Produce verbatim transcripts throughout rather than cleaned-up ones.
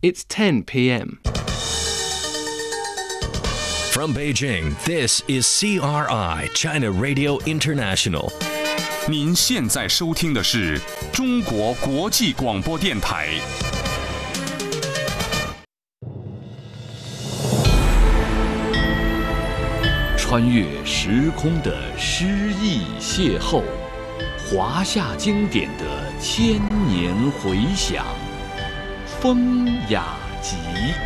It's ten p m From Beijing, this is C R I, China Radio International. 您现在收听的是中国国际广播电台。 穿越时空的诗意邂逅，华夏经典的千年回响，风雅集。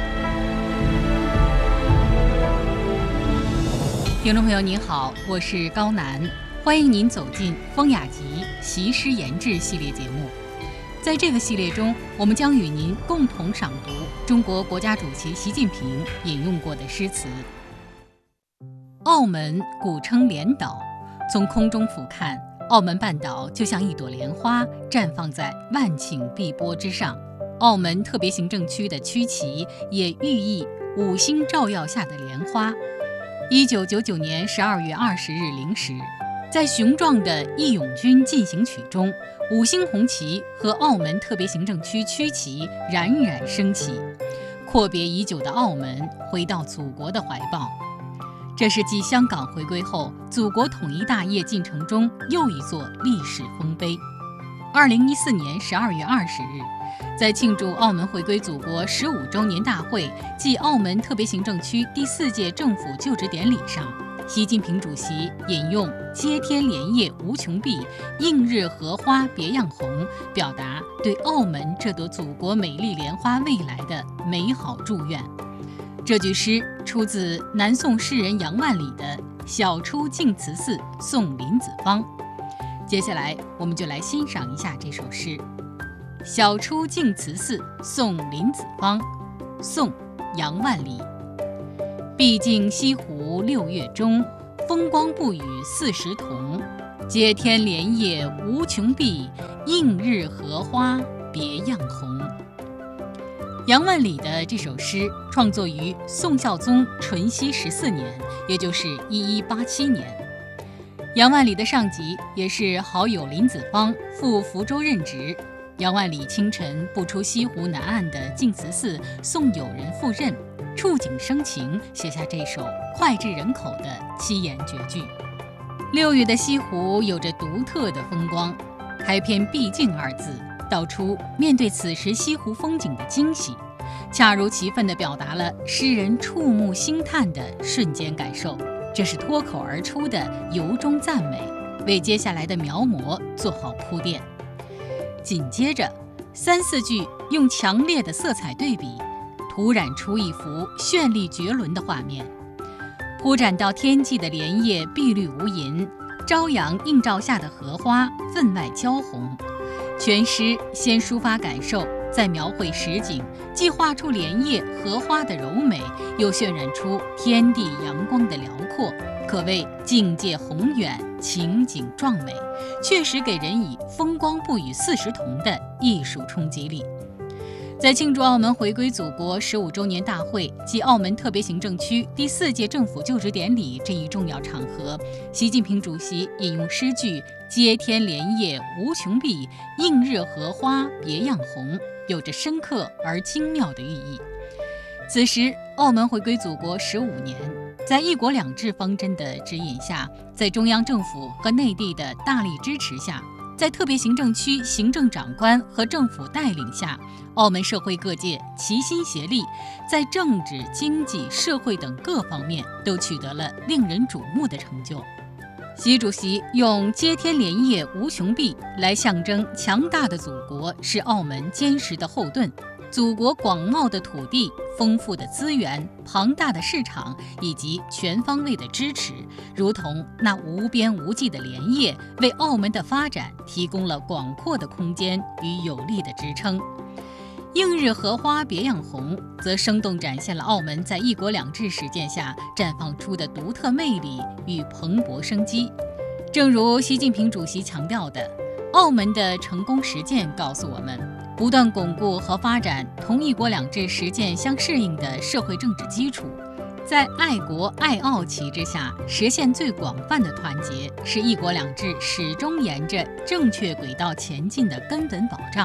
听众朋友您好，我是高楠，欢迎您走进风雅集习诗言志系列节目。在这个系列中，我们将与您共同赏读中国国家主席习近平引用过的诗词。澳门古称莲岛，从空中俯瞰，澳门半岛就像一朵莲花绽放在万顷碧波之上。澳门特别行政区的区旗也寓意五星照耀下的莲花。一九九九年十二月二十日零时，在雄壮的义勇军进行曲中，五星红旗和澳门特别行政区区旗冉冉升起，阔别已久的澳门回到祖国的怀抱。这是继香港回归后祖国统一大业进程中又一座历史丰碑。二零一四年十二月二十日，在庆祝澳门回归祖国十五周年大会暨澳门特别行政区第四届政府就职典礼上，习近平主席引用“接天莲叶无穷碧，映日荷花别样红”，表达对澳门这朵祖国美丽莲花未来的美好祝愿。这句诗出自南宋诗人杨万里的《晓出净慈寺送林子方》。接下来，我们就来欣赏一下这首诗《晓出净慈寺送林子方》，宋·杨万里。毕竟西湖六月中，风光不与四时同。接天莲叶无穷碧，映日荷花别样红。杨万里的这首诗创作于宋孝宗淳熙十四年，也就是一一八七年。杨万里的上级也是好友林子方赴福州任职，杨万里清晨步出西湖南岸的净慈寺送友人赴任，触景生情，写下这首脍炙人口的七言绝句。六月的西湖有着独特的风光，开篇毕竟二字道出面对此时西湖风景的惊喜，恰如其分地表达了诗人触目惊叹的瞬间感受，这是脱口而出的由衷赞美，为接下来的描摹做好铺垫。紧接着三四句用强烈的色彩对比，涂染出一幅绚丽绝伦的画面。铺展到天际的莲叶碧绿无垠，朝阳映照下的荷花分外娇红。全诗先抒发感受，再描绘实景，既画出莲叶荷花的柔美，又渲染出天地阳光的辽阔，可谓境界宏远，情景壮美，确实给人以风光不与四时同的艺术冲击力。在庆祝澳门回归祖国十五周年大会暨澳门特别行政区第四届政府就职典礼这一重要场合，习近平主席引用诗句“接天莲叶无穷碧，映日荷花别样红”，有着深刻而精妙的寓意。此时，澳门回归祖国十五年，在一国两制方针的指引下，在中央政府和内地的大力支持下，在特别行政区行政长官和政府带领下，澳门社会各界齐心协力，在政治、经济、社会等各方面都取得了令人瞩目的成就。习主席用“接天莲叶无穷碧”来象征强大的祖国是澳门坚实的后盾，祖国广袤的土地、丰富的资源、庞大的市场以及全方位的支持，如同那无边无际的莲叶，为澳门的发展提供了广阔的空间与有力的支撑。映日荷花别样红，则生动展现了澳门在一国两制实践下绽放出的独特魅力与蓬勃生机。正如习近平主席强调的，澳门的成功实践告诉我们，不断巩固和发展同一国两制实践相适应的社会政治基础，在爱国爱澳旗帜下实现最广泛的团结，是一国两制始终沿着正确轨道前进的根本保障。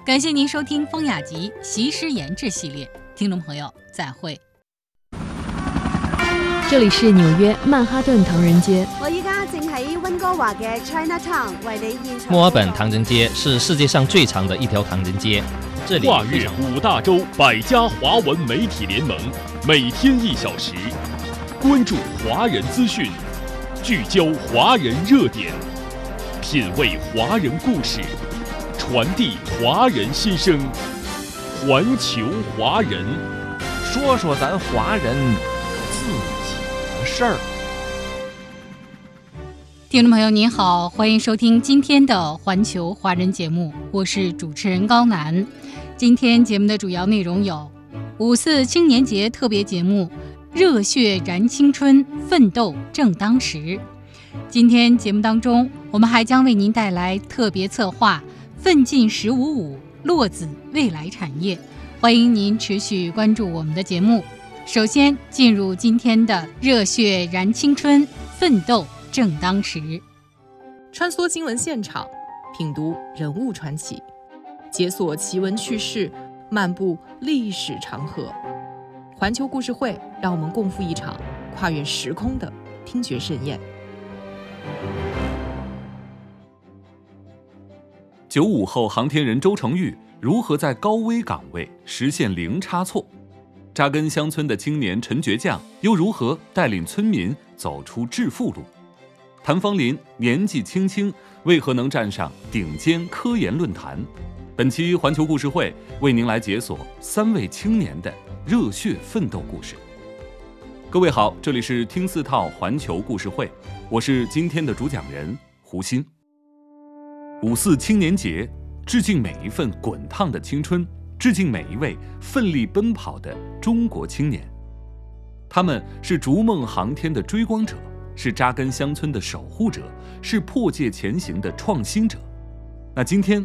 感谢您收听风雅集习诗研制系列，听众朋友再会。 这里是紐約曼哈頓唐人街。 我依家正喺溫哥華嘅 Chinatown 為你現場。 墨爾本唐人街是世界上最長的一條唐人街，這裡跨越五大洲百家華文媒體聯盟，每天一小時，關注華人資訊，聚焦華人熱點，品味華人故事，傳遞華人心聲，環球華人， 說說咱華人自己的事兒。 聽眾朋友您好，歡迎收聽今天的環球華人節目，我是主持人高楠。今天節目的主要內容有五四青年節特別節目，熱血燃青春，奮鬥正當時。今天節目當中，我們還將為您帶來特別策劃奮進十五五，落子未來產業。歡迎您持續關注我們的節目。首先進入今天的熱血燃青春，奮鬥正當時。 穿梭新聞現場，品讀人物傳奇，解鎖奇聞趣事，漫步歷史長河。環球故事會，讓我們共赴一場跨越時空的聽覺盛宴。 九五後航天人周成玉如何在高危崗位實現零差錯？扎根鄉村的青年陳倔強又如何帶領村民走出致富路？譚芳林年紀輕輕，為何能站上頂尖科研論壇？本期環球故事會為您來解鎖三位青年的熱血奮鬥故事。各位好，這裡是聽四套環球故事會，我是今天的主講人胡鑫。五四青年節，致敬每一份滾燙的青春，致敬每一位奮力奔跑的中國青年。他們是逐夢航天的追光者，是扎根鄉村的守護者，是破界前行的創新者。那今天